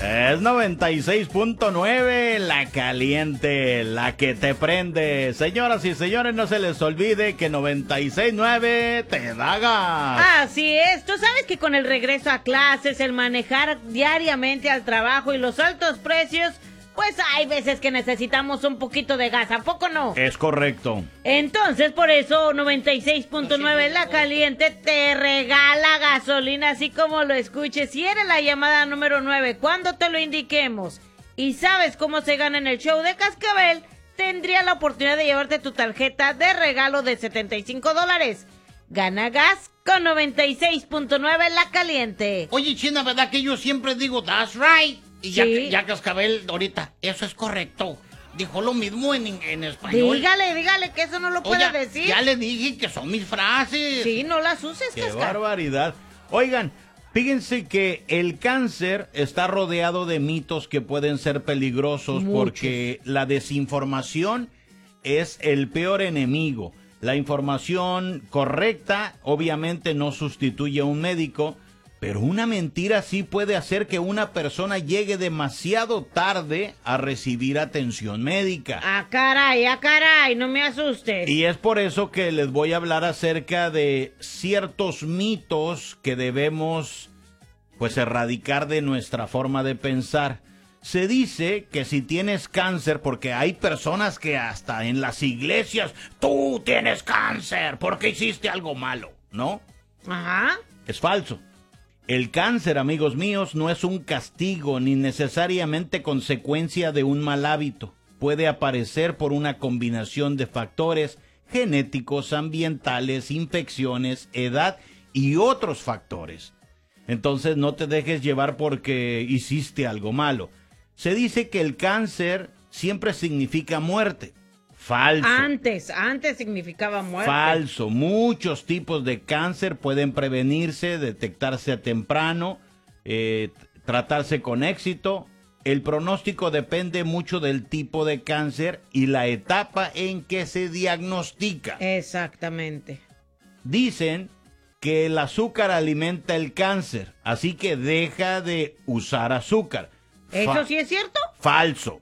Es 96.9, la caliente, la que te prende. Señoras y señores, no se les olvide que 96.9 te da gas. Así es, tú sabes que con el regreso a clases, el manejar diariamente al trabajo y los altos precios, pues hay veces que necesitamos un poquito de gas, ¿a poco no? Es correcto. Entonces, por eso 96.9 La Caliente te regala gasolina, así como lo escuches. Si eres la llamada número 9, cuando te lo indiquemos y sabes cómo se gana en el show de Cascabel, tendría la oportunidad de llevarte tu tarjeta de regalo de $75. Gana gas con 96.9 La Caliente. Oye, China, ¿verdad que yo siempre digo, that's right? Y Sí. ya Cascabel, ahorita, eso es correcto. Dijo lo mismo en español. Dígale que eso no lo puede Oye, decir. ya le dije que son mis frases. Sí, no las uses, ¡Qué Casca. barbaridad! Oigan, fíjense que el cáncer está rodeado de mitos que pueden ser peligrosos. Muchos. Porque la desinformación es el peor enemigo. La información correcta obviamente no sustituye a un médico, pero una mentira sí puede hacer que una persona llegue demasiado tarde a recibir atención médica. Ah, caray, no me asustes. Y es por eso que les voy a hablar acerca de ciertos mitos que debemos, pues, erradicar de nuestra forma de pensar. Se dice que si tienes cáncer, porque hay personas que hasta en las iglesias, tú tienes cáncer porque hiciste algo malo, ¿no? Ajá. Es falso. El cáncer, amigos míos, no es un castigo ni necesariamente consecuencia de un mal hábito. Puede aparecer por una combinación de factores genéticos, ambientales, infecciones, edad y otros factores. Entonces no te dejes llevar porque hiciste algo malo. Se dice que el cáncer siempre significa muerte. Falso. Antes significaba muerte. Falso. Muchos tipos de cáncer pueden prevenirse, detectarse a temprano, tratarse con éxito. El pronóstico depende mucho del tipo de cáncer y la etapa en que se diagnostica. Exactamente. Dicen que el azúcar alimenta el cáncer, así que deja de usar azúcar. ¿Eso sí es cierto? Falso.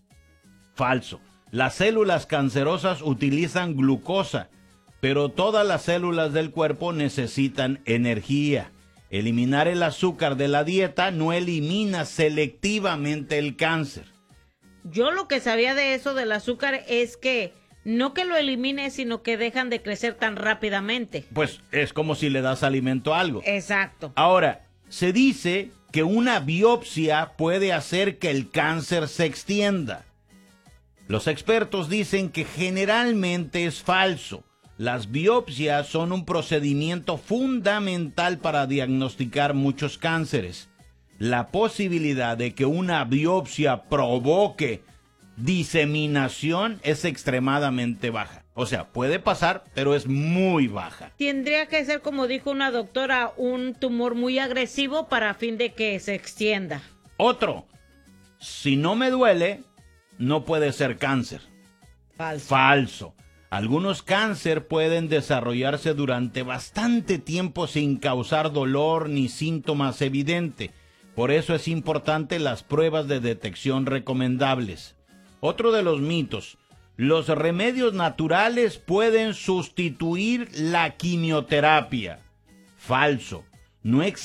Falso. Las células cancerosas utilizan glucosa, pero todas las células del cuerpo necesitan energía. Eliminar el azúcar de la dieta no elimina selectivamente el cáncer. Yo lo que sabía de eso del azúcar es que no que lo elimine, sino que dejan de crecer tan rápidamente. Pues es como si le das alimento a algo. Exacto. Ahora, se dice que una biopsia puede hacer que el cáncer se extienda. Los expertos dicen que generalmente es falso. Las biopsias son un procedimiento fundamental para diagnosticar muchos cánceres. La posibilidad de que una biopsia provoque diseminación es extremadamente baja. O sea, puede pasar, pero es muy baja. Tendría que ser, como dijo una doctora, un tumor muy agresivo para fin de que se extienda. Otro, si no me duele, no puede ser cáncer. Falso. Falso. Algunos cáncer pueden desarrollarse durante bastante tiempo sin causar dolor ni síntomas evidentes. Por eso es importante las pruebas de detección recomendables. Otro de los mitos: los remedios naturales pueden sustituir la quimioterapia. Falso. No existe